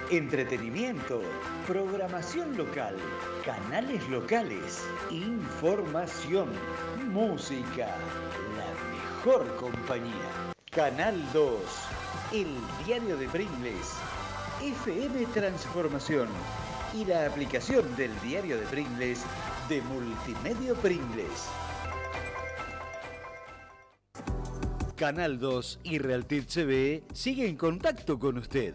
entretenimiento, programación local, canales locales, información, música, la mejor compañía. Canal 2, el diario de Pringles, FM Transformación y la aplicación del diario de Pringles de Multimedia Pringles. Canal 2 y Realtit TV sigue en contacto con usted.